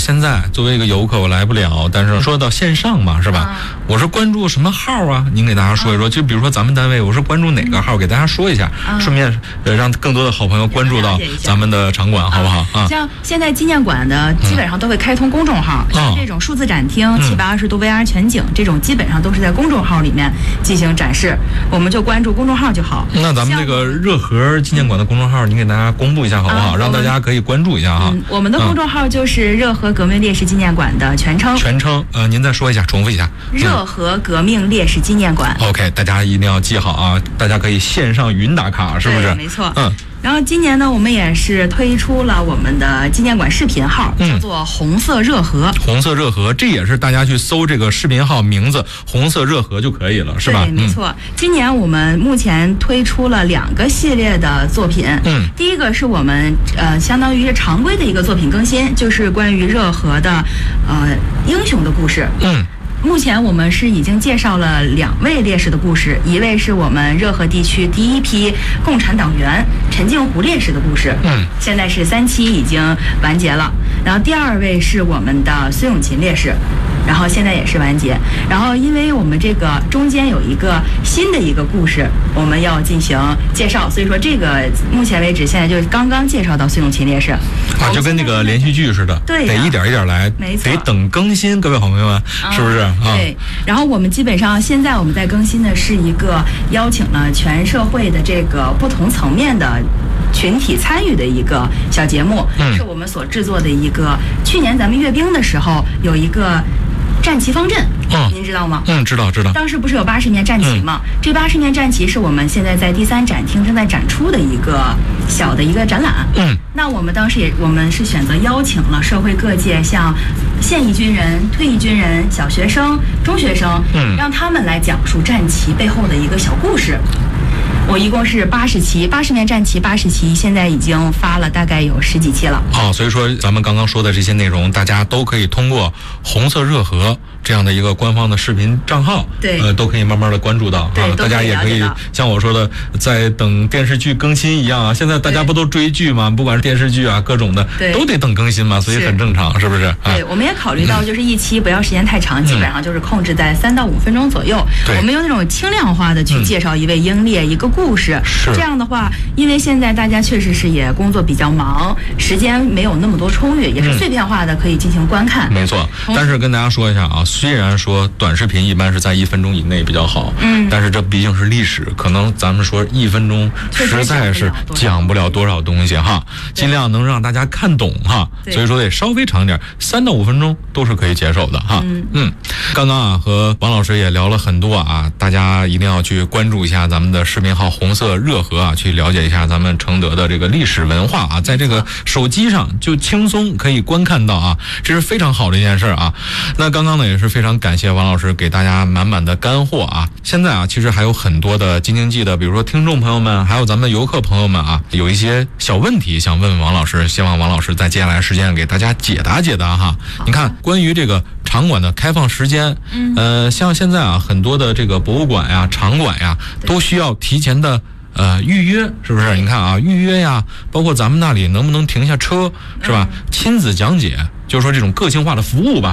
现在作为一个游客我来不了，但是说到线上嘛，是吧？我是关注什么号啊？您给大家说一说。就比如说咱们单位，我是关注哪个号，给大家说一下，顺便让更多的好朋友关注到咱们的场馆，好不好啊？ 像现在纪念馆的基本上都会开通公众号，像这种数字展厅、720度 VR 全景这种，基本上都是在公众号里面进行展示，我们就关注公众号就好。 那咱们这个热河纪念馆的公众号，您给大家公布一下好不好？让大家可以关注一下哈。 我们的公众号就是热河革命烈士纪念馆的全称。 您再说一下，重复一下。 热河革命烈士纪念馆。 OK， 大家一定要记好啊！大家可以线上云打卡，是不是？ 对，没错。然后今年呢，我们也是推出了我们的纪念馆视频号，叫做红色热河。红色热河，这也是大家去搜这个视频号名字红色热河就可以了，是吧？ 对，没错。今年我们目前推出了2个系列的作品。第一个是我们相当于是常规的一个作品更新，就是关于热河的英雄的故事。目前我们是已经介绍了2位烈士的故事，一位是我们热河地区第一批共产党员陈静湖烈士的故事，现在是3期已经完结了。然后第2位是我们的孙永琴烈士，然后现在也是完结。然后因为我们这个中间有一个新的一个故事我们要进行介绍，所以说这个目前为止现在就刚刚介绍到孙永琴烈士就跟那个连续剧似的， 对， 得一点一点来， 没错， 得等更新，各位好朋友们，是不是？ 对。然后我们基本上现在我们在更新的是一个邀请了全社会的这个不同层面的群体参与的一个小节目，是我们所制作的一个。去年咱们阅兵的时候有一个战旗方阵，您知道吗？ 知道。 当时不是有80面战旗吗？这80面战旗是我们现在在第3展厅正在展出的一个小的一个展览。那我们当时我们是选择邀请了社会各界，像现役军人、退役军人、小学生、中学生，让他们来讲述战旗背后的一个小故事。我一共是80期，80面战旗80期，现在已经发了大概有10几期了。 所以说咱们刚刚说的这些内容，大家都可以通过红色热河这样的一个官方的视频账号， 对， 都可以慢慢的关注到啊。大家也可以像我说的，在等电视剧更新一样啊。现在大家不都追剧吗？不管是电视剧啊，各种的都得等更新嘛，所以很正常，是不是？ 对，我们也考虑到就是一期不要时间太长，基本上就是控制在3到5分钟左右。我们用那种轻量化的去介绍一位英烈一个故事。这样的话，因为现在大家确实是也工作比较忙，时间没有那么多充裕，也是碎片化的可以进行观看。 没错。但是跟大家说一下啊，虽然说短视频一般是在1分钟以内比较好，但是这毕竟是历史，可能咱们说1分钟实在是讲不了多少东西哈，尽量能让大家看懂哈，所以说得稍微长一点，3到5分钟都是可以接受的哈。刚刚啊和王老师也聊了很多啊，大家一定要去关注一下咱们的视频号红色热河啊，去了解一下咱们承德的这个历史文化啊，在这个手机上就轻松可以观看到啊，这是非常好的一件事啊。那刚刚呢也是非常感谢王老师给大家满满的干货啊。现在啊其实还有很多的京津冀的，比如说听众朋友们，还有咱们游客朋友们啊，有一些小问题想问问王老师，希望王老师在接下来时间给大家解答解答哈。你看关于这个场馆的开放时间，像现在啊很多的这个博物馆呀、场馆呀，都需要提前的预约，是不是？你看啊，预约呀，包括咱们那里能不能停下车，是吧？亲子讲解，就是说这种个性化的服务吧。